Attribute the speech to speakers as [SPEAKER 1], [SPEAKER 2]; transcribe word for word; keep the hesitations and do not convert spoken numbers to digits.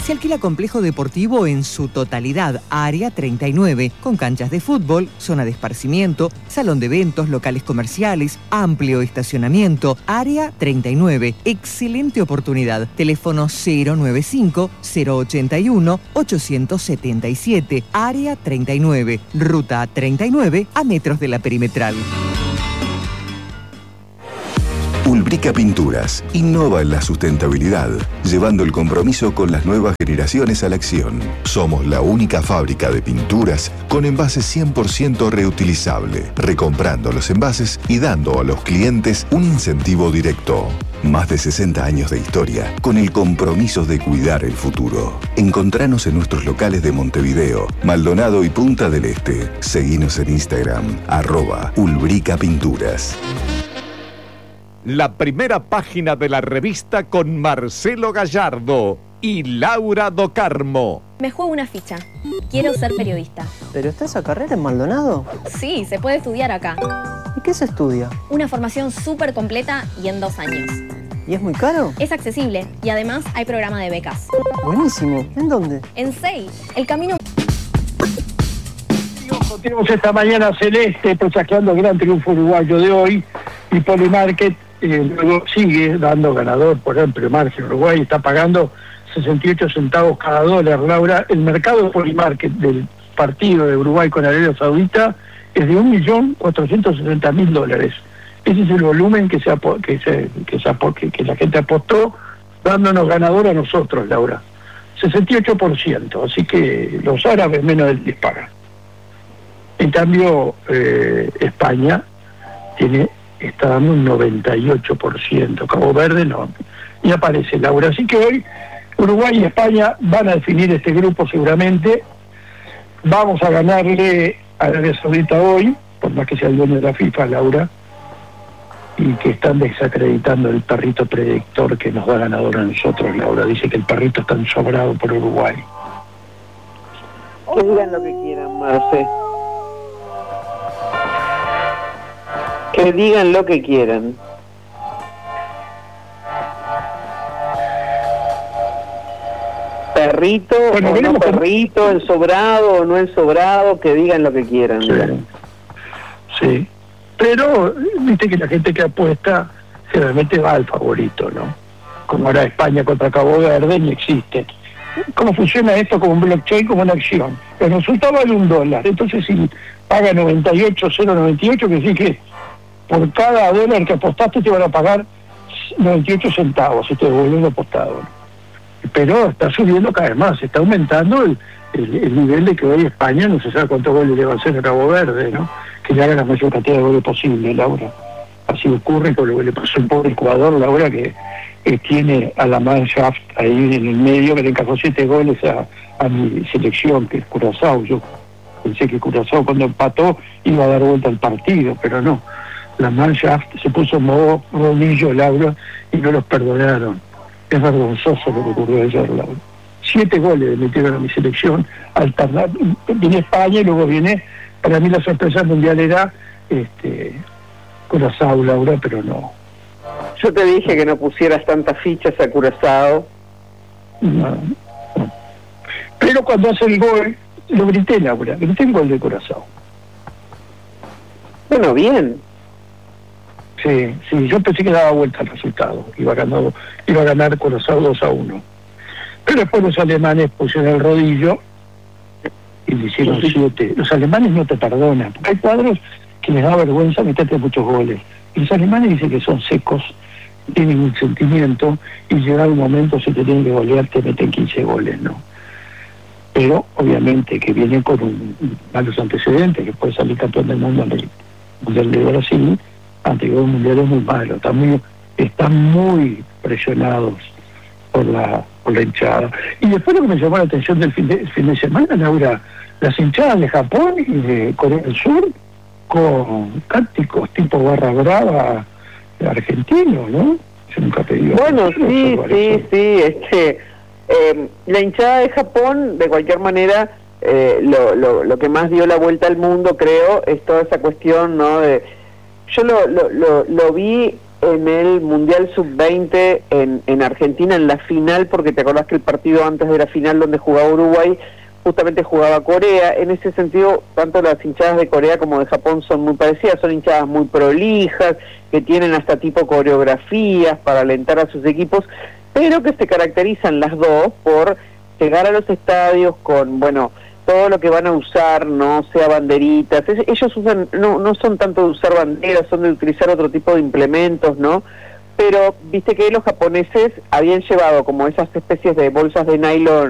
[SPEAKER 1] Se alquila complejo deportivo en su totalidad, Área treinta y nueve, con canchas de fútbol, zona de esparcimiento, salón de eventos, locales comerciales, amplio estacionamiento. Área treinta y nueve, excelente oportunidad. Teléfono cero noventa y cinco, cero ochenta y uno, ochocientos setenta y siete. Área treinta y nueve, ruta treinta y nueve, a metros de la perimetral.
[SPEAKER 2] Ulbrica Pinturas innova en la sustentabilidad, llevando el compromiso con las nuevas generaciones a la acción. Somos la única fábrica de pinturas con envases cien por ciento reutilizable, recomprando los envases y dando a los clientes un incentivo directo. Más de sesenta años de historia con el compromiso de cuidar el futuro. Encontranos en nuestros locales de Montevideo, Maldonado y Punta del Este. Seguinos en Instagram, arroba Ulbrica Pinturas.
[SPEAKER 3] La primera página de la revista con Marcelo Gallardo y Laura Do Carmo.
[SPEAKER 4] Me juego una ficha. Quiero ser periodista.
[SPEAKER 5] ¿Pero está esa carrera en Maldonado?
[SPEAKER 4] Sí, se puede estudiar acá.
[SPEAKER 5] ¿Y qué se estudia?
[SPEAKER 4] Una formación súper completa y en dos años.
[SPEAKER 5] ¿Y es muy caro?
[SPEAKER 4] Es accesible y además hay programa de becas.
[SPEAKER 5] Buenísimo. ¿En dónde?
[SPEAKER 4] En S E I. El camino...
[SPEAKER 6] Tenemos esta mañana celeste presagiando el gran triunfo uruguayo de hoy y Polymarket eh, luego sigue dando ganador. Por ejemplo, Margen Uruguay está pagando sesenta y ocho centavos cada dólar. Laura, el mercado de Polymarket del partido de Uruguay con Arabia Saudita es de un millón cuatrocientos sesenta mil dólares. Ese es el volumen que se, que, se, que, se que, que la gente apostó, dándonos ganador a nosotros, Laura. sesenta y ocho por ciento, así que los árabes menos del diez pagan. En cambio, eh, España tiene está dando un noventa y ocho por ciento. Cabo Verde no. Y aparece Laura. Así que hoy Uruguay y España van a definir este grupo seguramente. Vamos a ganarle a Arabia Saudita hoy, por más que sea el dueño de la FIFA, Laura, y que están desacreditando el perrito predictor que nos da ganador a nosotros, Laura. Dice que el perrito está sobrado por Uruguay.
[SPEAKER 7] Que digan lo que quieran, Marce. Que digan lo que quieran. Perrito bueno, o no perrito, cómo... ensobrado o no ensobrado, que digan lo que quieran.
[SPEAKER 6] Sí. Sí. Pero, viste que la gente que apuesta generalmente va al favorito, ¿no? Como ahora España contra Cabo Verde, ni existe. ¿Cómo funciona esto como un blockchain, como una acción? El resultado vale un dólar. Entonces, si paga noventa y ocho cero noventa y ocho, que sí que por cada dólar que apostaste te van a pagar noventa y ocho centavos si te devuelven lo apostado. Pero está subiendo cada vez más, está aumentando el, el, el nivel de que hoy España no se sabe cuántos goles le va a hacer a Cabo Verde, ¿no? Que le haga la mayor cantidad de goles posible, Laura. Así ocurre con lo que le pasó al pobre Ecuador, Laura, que eh, tiene a la Mannschaft ahí en el medio, que le encajó siete goles a, a mi selección, que es Curazao. Yo pensé que Curazao cuando empató iba a dar vuelta al partido, pero no. La Mannschaft se puso en modo rodillo, Laura, y no los perdonaron. Es vergonzoso lo que ocurrió ayer, Laura. Siete goles metieron a mi selección, alternar. Viene España y luego viene, para mí la sorpresa mundial era este, Curazao, Laura, pero no.
[SPEAKER 7] Yo te dije que no pusieras tantas fichas a Curazao.
[SPEAKER 6] No, no. Pero cuando hace el gol, lo grité, Laura, grité el gol de Curazao.
[SPEAKER 7] Bueno, bien.
[SPEAKER 6] Sí, sí, yo pensé que daba vuelta al resultado, iba ganando, iba a ganar Curazao dos a uno. Pero después los alemanes pusieron el rodillo y le hicieron siete. Los alemanes no te perdonan, porque hay cuadros que les da vergüenza meterte muchos goles. Y los alemanes dicen que son secos, tienen un sentimiento, y llegado un momento si te tienen que golear te meten quince goles, ¿no? Pero obviamente que vienen con un, malos antecedentes, que puede salir campeón del mundo en el Mundial de Brasil, ante un mundial es muy malo, están muy, están muy presionados por la por la hinchada. Y después lo que me llamó la atención del fin de, fin de semana, Laura, las hinchadas de Japón y de Corea del Sur con cánticos tipo barra brava argentino, ¿no? Yo nunca pedí.
[SPEAKER 7] Bueno, sí, sí, sí, este, eh, la hinchada de Japón, de cualquier manera, eh, lo, lo, lo que más dio la vuelta al mundo, creo, es toda esa cuestión, ¿no? De Yo lo, lo, lo, lo vi en el Mundial sub veinte en, en Argentina, en la final, porque te acordás que el partido antes de la final donde jugaba Uruguay, justamente jugaba Corea. En ese sentido, tanto las hinchadas de Corea como de Japón son muy parecidas, son hinchadas muy prolijas, que tienen hasta tipo coreografías para alentar a sus equipos, pero que se caracterizan las dos por llegar a los estadios con, bueno, todo lo que van a usar, no sea banderitas. Es, ellos usan, no, no son tanto de usar banderas, son de utilizar otro tipo de implementos, ¿no? Pero viste que los japoneses habían llevado como esas especies de bolsas de nylon